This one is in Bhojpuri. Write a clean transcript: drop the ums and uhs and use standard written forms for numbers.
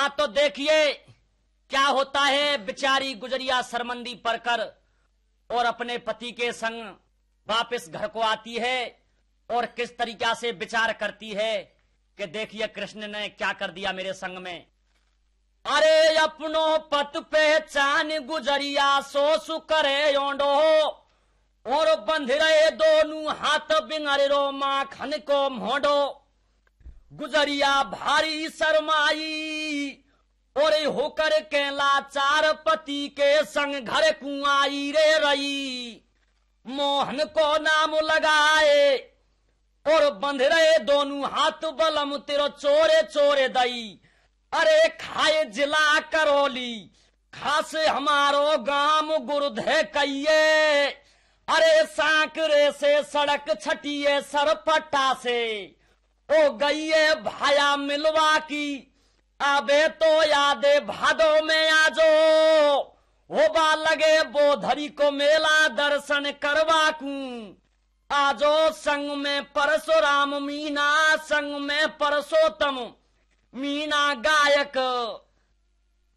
हाँ तो देखिए क्या होता है। बेचारी गुजरिया शर्मंदी पड़कर और अपने पति के संग वापस घर को आती है और किस तरीका से विचार करती है कि देखिए कृष्ण ने क्या कर दिया मेरे संग में। अरे अपनो पत पहचान गुजरिया सो सु करे ओंडो और बंध रहे दोनों हाथ बिंगर रो माखन को मोडो। गुजरिया भारी शर्माई और होकर के लाचार पति के संग घर कुआई रे रही। मोहन को नाम लगाए और बंध रहे दोनों हाथ बलम तेरो चोरे चोरे दई। अरे खाए जिला करौली खास हमारो गांव गुरुधे कहिए। अरे सांकरे से सड़क छटिए सरपट्टा से ओ गईए भाया मिलवा की। अबे तो यादे भादो में आजो होबा लगे बोधरी को मेला दर्शन करवा कूं। आजो संग में परशुराम मीना संग में परसोत्तम मीना गायक